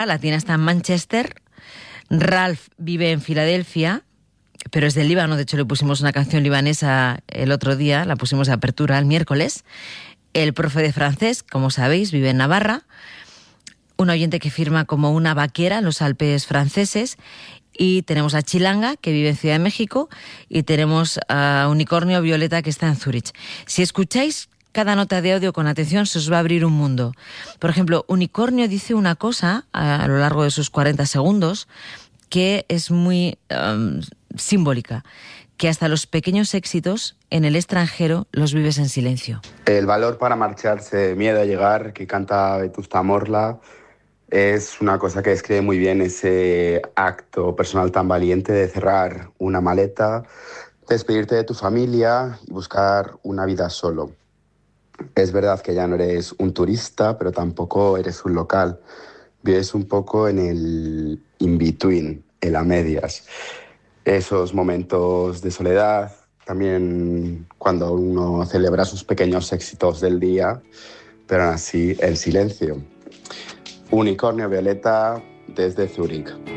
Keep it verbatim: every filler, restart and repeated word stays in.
La Tina está en Manchester, Ralph vive en Filadelfia, pero es del Líbano. De hecho, le pusimos una canción libanesa el otro día, la pusimos de apertura el miércoles. El profe de francés, como sabéis, vive en Navarra. Un oyente que firma como una vaquera en los Alpes franceses. Y tenemos a Chilanga, que vive en Ciudad de México. Y tenemos a Unicornio Violeta, que está en Zúrich. Si escucháis cada nota de audio con atención, se os va a abrir un mundo. Por ejemplo, Unicornio dice una cosa a lo largo de sus cuarenta segundos que es muy um, simbólica, que hasta los pequeños éxitos en el extranjero los vives en silencio. El valor para marcharse, miedo a llegar, que canta Vetusta Morla, es una cosa que describe muy bien ese acto personal tan valiente de cerrar una maleta, despedirte de tu familia y buscar una vida solo. Es verdad que ya no eres un turista, pero tampoco eres un local. Vives un poco en el in-between, en las medias. Esos momentos de soledad, también cuando uno celebra sus pequeños éxitos del día, pero aún así el silencio. Unicornio Violeta desde Zúrich.